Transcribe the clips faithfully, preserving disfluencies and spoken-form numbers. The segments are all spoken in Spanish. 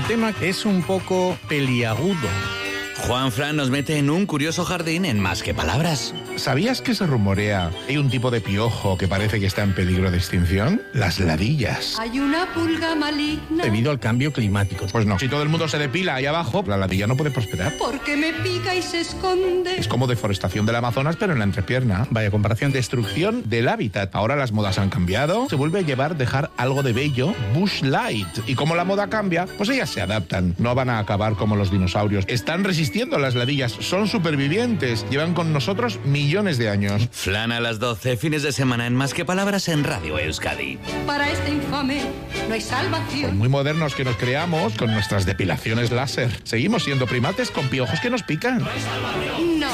tema es un poco peliagudo. Juanfran nos mete en un curioso jardín en Más que Palabras. ¿Sabías que se rumorea hay un tipo de piojo que parece que está en peligro de extinción? Las ladillas. Hay una pulga maligna. Debido al cambio climático. Pues no, si todo el mundo se depila ahí abajo, la ladilla no puede prosperar. Porque me pica y se esconde. Es como deforestación del Amazonas, pero en la entrepierna. Vaya comparación. Destrucción del hábitat. Ahora las modas han cambiado. Se vuelve a llevar dejar algo de bello, bush light. Y como la moda cambia, pues ellas se adaptan. No van a acabar como los dinosaurios. Están resistiendo las ladillas. Son supervivientes. Llevan con nosotros millones de años. Flan a las doce, fines de semana en Más que Palabras en Radio Euskadi. Para este infame no hay salvación. Por muy modernos que nos creamos, con nuestras depilaciones láser, seguimos siendo primates con piojos que nos pican. No.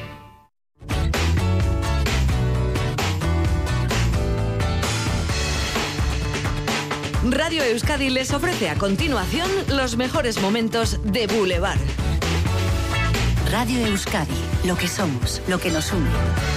Radio Euskadi les ofrece a continuación los mejores momentos de Boulevard. Radio Euskadi, lo que somos, lo que nos une.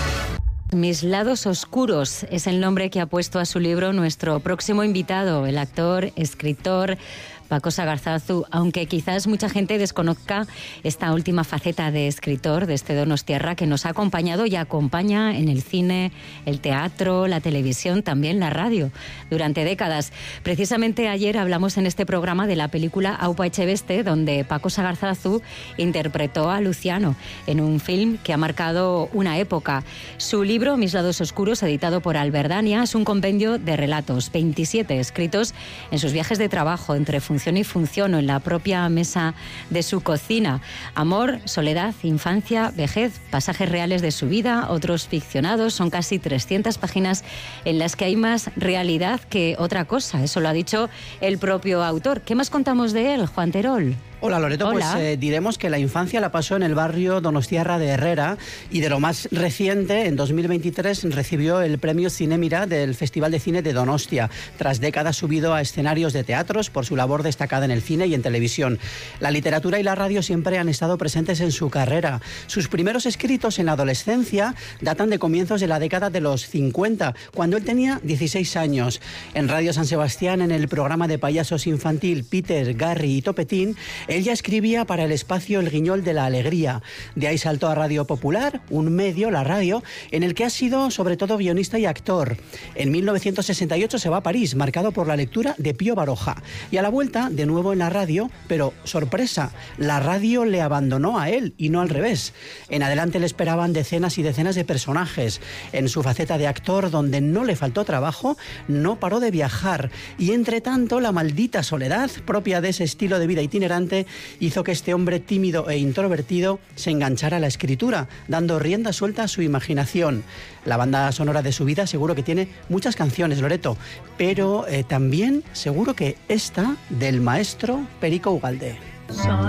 Mis lados oscuros es el nombre que ha puesto a su libro nuestro próximo invitado, el actor, escritor Paco Sagarzazu, aunque quizás mucha gente desconozca esta última faceta de escritor de este donostiarra que nos ha acompañado y acompaña en el cine, el teatro, la televisión, también la radio, durante décadas. Precisamente ayer hablamos en este programa de la película Aupa Echebeste, donde Paco Sagarzazu interpretó a Luciano en un film que ha marcado una época. Su libro, Mis lados oscuros, editado por Alberdania, es un compendio de relatos, veintisiete escritos en sus viajes de trabajo entre función y función o en la propia mesa de su cocina. Amor, soledad, infancia, vejez, pasajes reales de su vida, otros ficcionados. Son casi trescientas páginas en las que hay más realidad que otra cosa. Eso lo ha dicho el propio autor. ¿Qué más contamos de él, Juan Terol? Hola Loreto, Hola. pues eh, diremos que la infancia la pasó en el barrio donostiarra de Herrera y de lo más reciente, en dos mil veintitrés recibió el premio Cinemira del Festival de Cine de Donostia, tras décadas subido a escenarios de teatros por su labor destacada en el cine y en televisión. La literatura y la radio siempre han estado presentes en su carrera. Sus primeros escritos en la adolescencia datan de comienzos de la década de los cincuenta, cuando él tenía dieciséis años. En Radio San Sebastián, en el programa de payasos infantil Peter, Garry y Topetín, él ya escribía para el espacio El Guiñol de la Alegría. De ahí saltó a Radio Popular, un medio, la radio, en el que ha sido sobre todo guionista y actor. En mil novecientos sesenta y ocho se va a París, marcado por la lectura de Pío Baroja. Y a la vuelta, de nuevo en la radio, pero sorpresa, la radio le abandonó a él y no al revés. En adelante le esperaban decenas y decenas de personajes. En su faceta de actor, donde no le faltó trabajo, no paró de viajar. Y entre tanto, la maldita soledad, propia de ese estilo de vida itinerante, hizo que este hombre tímido e introvertido se enganchara a la escritura, dando rienda suelta a su imaginación. La banda sonora de su vida seguro que tiene muchas canciones, Loreto, pero eh, también seguro que esta del maestro Perico Ugalde.